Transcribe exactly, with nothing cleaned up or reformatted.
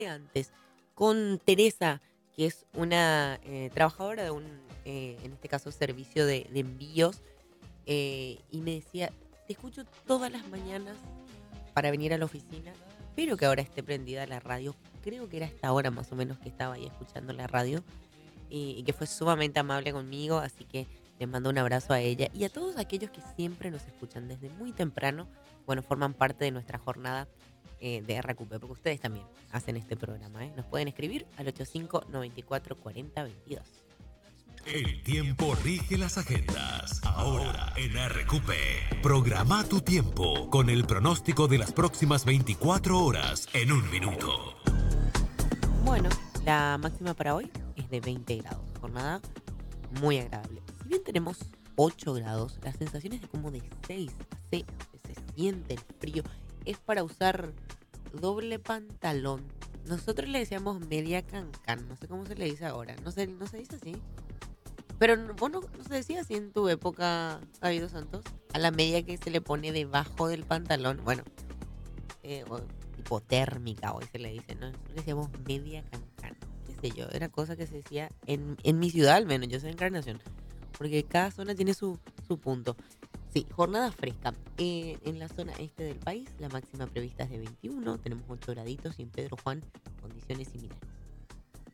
antes con Teresa, que es una eh, trabajadora de un, eh, en este caso, servicio de, de envíos, eh, y me decía, te escucho todas las mañanas para venir a la oficina, espero que ahora esté prendida la radio, creo que era esta hora más o menos que estaba ahí escuchando la radio, y, y que fue sumamente amable conmigo, así que les mando un abrazo a ella y a todos aquellos que siempre nos escuchan desde muy temprano, bueno, forman parte de nuestra jornada eh, de R Q P, porque ustedes también hacen este programa, ¿eh? Nos pueden escribir al ochenta y cinco, noventa y cuatro, cuarenta, veintidós. El tiempo rige las agendas. Ahora en R Q P. Programa tu tiempo con el pronóstico de las próximas veinticuatro horas en un minuto. Bueno, la máxima para hoy es de veinte grados. Jornada muy agradable. Si bien tenemos ocho grados, la sensación es de como de seis. Se, se siente el frío. Es para usar doble pantalón. Nosotros le decíamos media cancán. No sé cómo se le dice ahora. No se, no se dice así. Pero no- vos no, no se decía así en tu época, David dos Santos. A la media que se le pone debajo del pantalón. Bueno, eh, o tipo térmica, hoy se le dice, ¿no? Nosotros le decíamos media cancán. Qué sé yo, era cosa que se decía en, en mi ciudad al menos, yo soy de Encarnación. Porque cada zona tiene su, su punto. Sí, jornada fresca. Eh, en la zona este del país, la máxima prevista es de veintiuno. Tenemos ocho graditos y en Pedro Juan, condiciones similares.